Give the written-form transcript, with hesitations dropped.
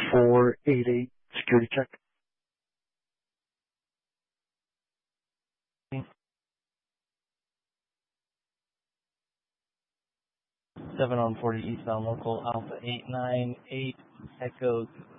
488 security check. 7 on 40 eastbound local Alpha 898 Echo